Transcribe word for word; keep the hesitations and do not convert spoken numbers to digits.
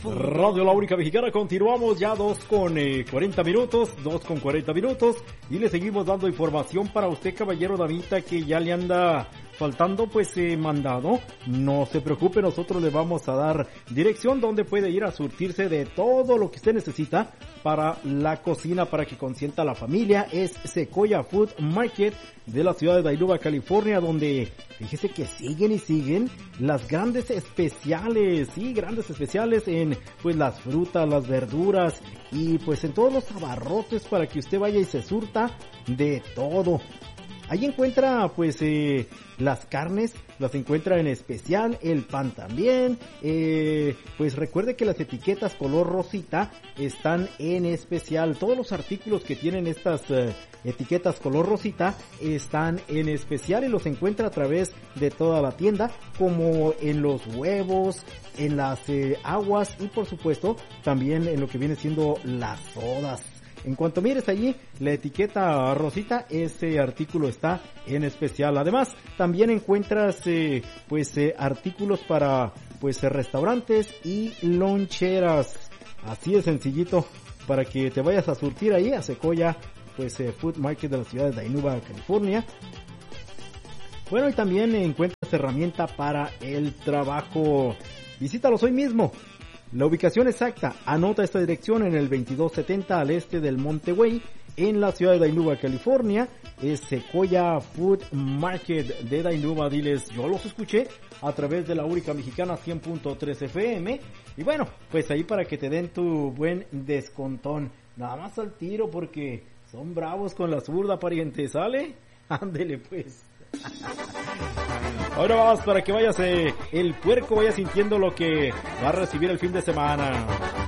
Radio La Única Mexicana, continuamos ya dos con eh, cuarenta minutos, dos con cuarenta minutos y le seguimos dando información para usted, caballero damita, que ya le anda faltando pues eh, mandado. No se preocupe, nosotros le vamos a dar dirección donde puede ir a surtirse de todo lo que usted necesita para la cocina, para que consienta a la familia. Es Sequoia Food Market de la ciudad de Dinuba, California, donde fíjese que siguen y siguen las grandes especiales, sí, grandes especiales en pues las frutas, las verduras y pues en todos los abarrotes para que usted vaya y se surta de todo. Ahí encuentra pues eh, las carnes, las encuentra en especial, el pan también, eh, pues recuerde que las etiquetas color rosita están en especial, todos los artículos que tienen estas eh, etiquetas color rosita están en especial y los encuentra a través de toda la tienda, como en los huevos, en las eh, aguas y por supuesto también en lo que viene siendo las sodas. En cuanto mires allí la etiqueta rosita, ese artículo está en especial. Además, también encuentras eh, pues eh, artículos para pues eh, restaurantes y loncheras. Así de sencillito para que te vayas a surtir ahí a Sequoia pues eh, Food Market de la ciudad de Dinuba, California. Bueno, y también encuentras herramienta para el trabajo. Visítalos hoy mismo. La ubicación exacta, anota esta dirección en el veintidós setenta al este del Monte Way, en la ciudad de Dinuba, California. Es Sequoia Food Market de Dinuba. Diles, yo los escuché a través de la Única Mexicana cien punto tres F M. Y bueno, pues ahí para que te den tu buen descontón. Nada más al tiro porque son bravos con la zurda, pariente, ¿sale? Ándele pues. Ahora vamos para que vayas eh, el puerco vaya sintiendo lo que va a recibir el fin de semana.